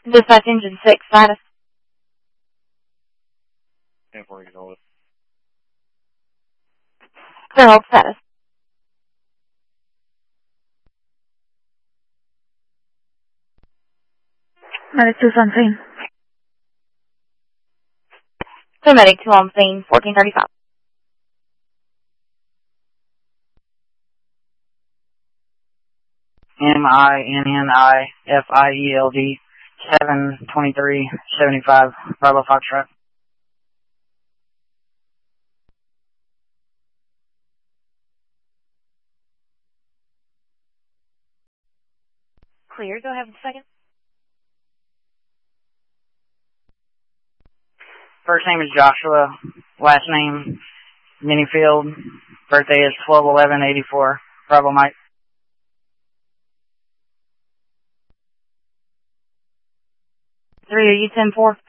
Dispatch engine 6, status. 10-4, you can hold it. Clear hold status. Medic 2's on scene. Medic 2 on scene, 1435. MINNIFIELD 72375 Bravo Foxtrot. Clear, go ahead a second. First name is Joshua, last name Minifield, birthday is 12/11/84, Bravo Mike. 3, are you 10-4?